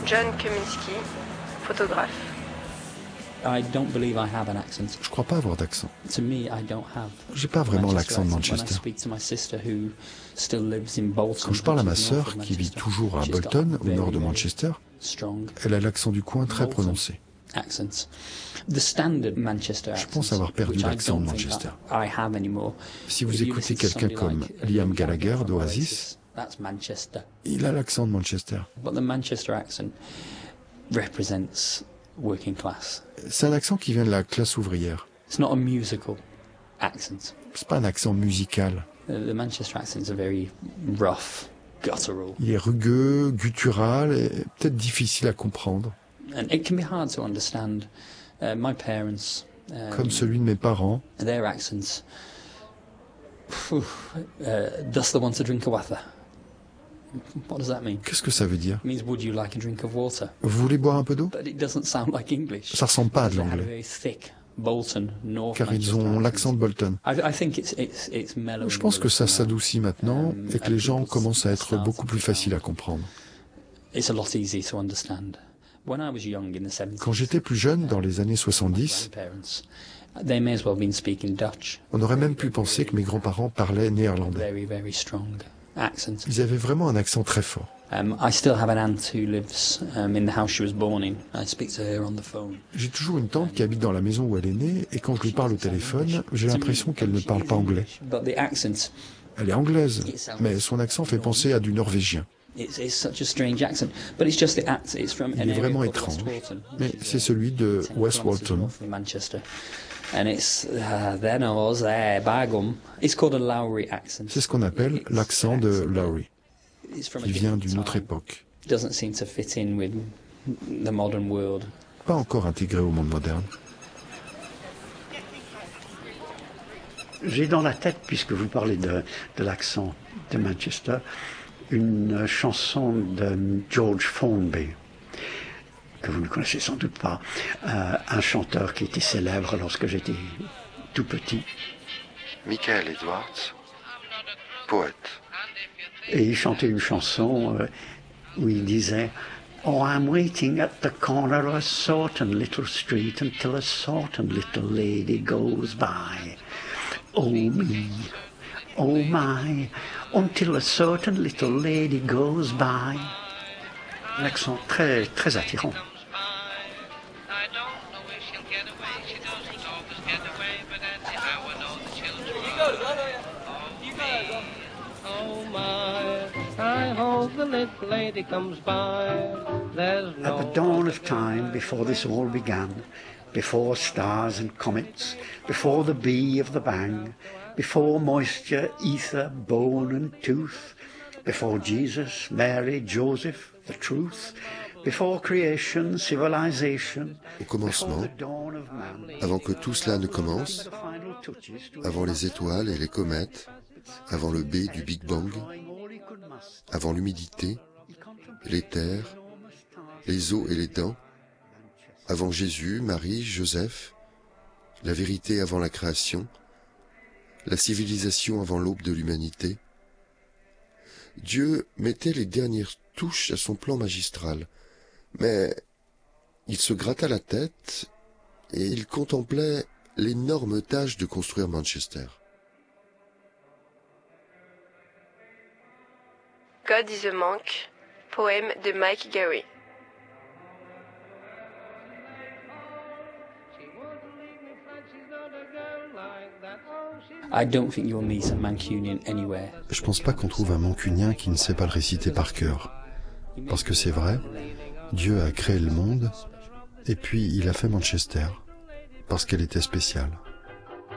John Kaminski, photographe. Je crois pas avoir d'accent. J'ai pas vraiment l'accent de Manchester. Quand je parle à ma sœur, qui vit toujours à Bolton, au nord de Manchester, elle a l'accent du coin très prononcé. Je pense avoir perdu l'accent de Manchester. Si vous écoutez quelqu'un comme Liam Gallagher d'Oasis, il a l'accent de Manchester. C'est un accent qui vient de la classe ouvrière. C'est pas un accent musical. Il est rugueux, guttural et peut-être difficile à comprendre. Comme celui de mes parents. Qu'est-ce que ça veut dire? Vous voulez boire un peu d'eau? Ça ressemble pas à de l'anglais. Car ils ont l'accent de Bolton. Je pense que ça s'adoucit maintenant et que les gens commencent à être beaucoup plus faciles à comprendre. Quand j'étais plus jeune, dans les années 70, on aurait même pu penser que mes grands-parents parlaient néerlandais. Ils avaient vraiment un accent très fort. J'ai toujours une tante qui habite dans la maison où elle est née, et quand je lui parle au téléphone, j'ai l'impression qu'elle ne parle pas anglais. Elle est anglaise, mais son accent fait penser à du norvégien. Il est vraiment étrange, mais c'est celui de West Walton. C'est ce qu'on appelle l'accent de Lowry. Il vient d'une autre époque. Pas encore intégré au monde moderne. J'ai dans la tête, puisque vous parlez de l'accent de Manchester, une chanson de George Formby, que vous ne connaissez sans doute pas, un chanteur qui était célèbre lorsque j'étais tout petit. Michael Edwards, poète. Et il chantait une chanson où il disait « Oh, I'm waiting at the corner of a certain little street until a certain little lady goes by. Oh me, oh my, until a certain little lady goes by. » Un accent très, très attirant. At the dawn of time, before this all began, before stars and comets, before the bee of the bang, before moisture, ether, bone and tooth, before Jesus, Mary, Joseph, the truth, before creation, civilization, au commencement, avant que tout cela ne commence, avant les étoiles et les comètes, avant le B du Big Bang, avant l'humidité, l'éther, les os et les dents, avant Jésus, Marie, Joseph, la vérité avant la création, la civilisation avant l'aube de l'humanité. Dieu mettait les dernières touches à son plan magistral, mais il se gratta la tête et il contemplait l'énorme tâche de construire Manchester. God is a Monk, poème de Mike Gary. Je pense pas qu'on trouve un mancunien qui ne sait pas le réciter par cœur. Parce que c'est vrai, Dieu a créé le monde, et puis il a fait Manchester, parce qu'elle était spéciale.